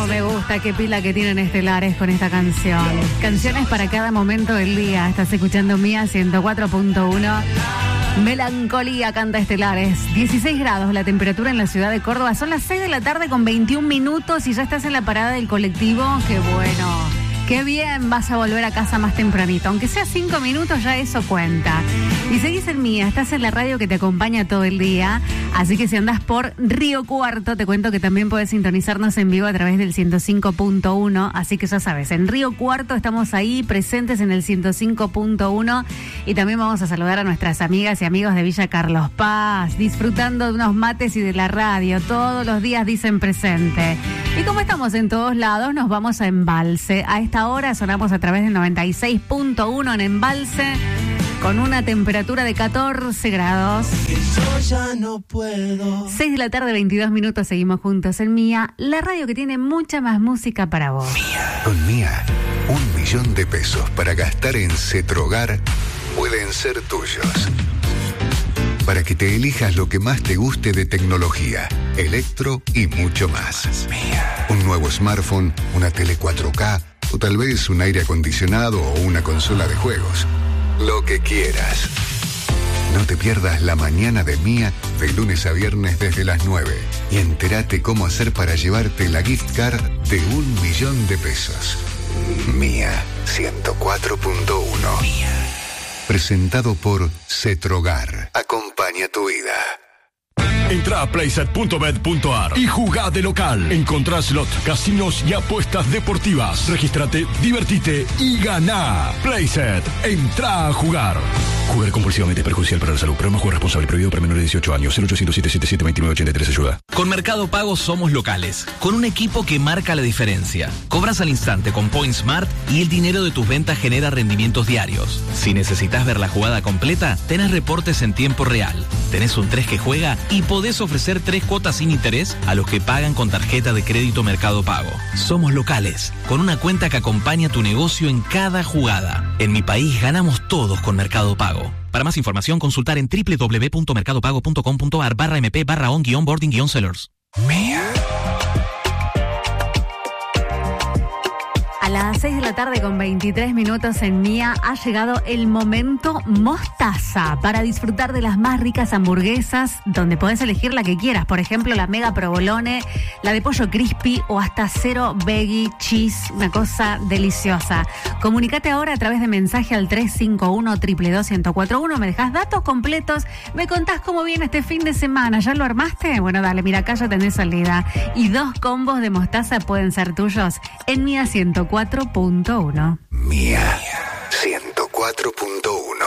me gusta, qué pila que tienen estelares con esta canción. Canciones para cada momento del día. Estás escuchando Mía 104.1. Melancolía canta estelares. 16 grados la temperatura en la ciudad de Córdoba. Son las 6 de la tarde con 21 minutos y ya estás en la parada del colectivo. Qué bueno. Qué bien, vas a volver a casa más tempranito. Aunque sea 5 minutos, ya eso cuenta. Y seguís en Mía, estás en la radio que te acompaña todo el día. Así que si andás por Río Cuarto, te cuento que también podés sintonizarnos en vivo a través del 105.1. Así que ya sabes, en Río Cuarto estamos ahí presentes en el 105.1. Y también vamos a saludar a nuestras amigas y amigos de Villa Carlos Paz, disfrutando de unos mates y de la radio. Todos los días dicen presente. Y como estamos en todos lados, nos vamos a Embalse. A esta hora sonamos a través del 96.1 en Embalse, con una temperatura de 14 grados. Yo ya no puedo. 6 de la tarde, 22 minutos, seguimos juntos en Mía, la radio que tiene mucha más música para vos. Mía. Con Mía, 1 millón de pesos para gastar en Cetrogar pueden ser tuyos. Para que te elijas lo que más te guste de tecnología, electro y mucho más. Mía. Un nuevo smartphone, una tele 4K o tal vez un aire acondicionado o una consola de juegos. Lo que quieras. No te pierdas la mañana de Mía de lunes a viernes desde las 9 y entérate cómo hacer para llevarte la gift card de 1 millón de pesos. Mía 104.1. Mía. Presentado por Cetrogar. Acompaña tu vida. Entra a playset.bet.ar y jugá de local. Encontrá slot, casinos y apuestas deportivas. Regístrate, divertite y ganá. Playset, entra a jugar. Jugar compulsivamente es perjudicial para la salud. Programa Juego Responsable. Prohibido para menores de 18 años. 0800-777-2983. Ayuda. Con Mercado Pago somos locales. Con un equipo que marca la diferencia. Cobras al instante con Point Smart y el dinero de tus ventas genera rendimientos diarios. Si necesitas ver la jugada completa, tenés reportes en tiempo real. Tenés un 3 que juega y podés ofrecer 3 cuotas sin interés a los que pagan con tarjeta de crédito Mercado Pago. Somos locales, con una cuenta que acompaña tu negocio en cada jugada. En mi país ganamos todos con Mercado Pago. Para más información, consultar en www.mercadopago.com.ar/mp/on-boarding-sellers. Mía. A las 6 de la tarde con 23 minutos en Mía ha llegado el momento mostaza para disfrutar de las más ricas hamburguesas donde podés elegir la que quieras. Por ejemplo, la mega provolone, la de pollo crispy o hasta 0 veggie cheese, una cosa deliciosa. Comunicate ahora a través de mensaje al 351-222-1041. Me dejás datos completos, me contás cómo viene este fin de semana. ¿Ya lo armaste? Bueno, dale, mira, acá ya tenés salida. Y 2 combos de mostaza pueden ser tuyos en Mía 104.1. Mía 104.1.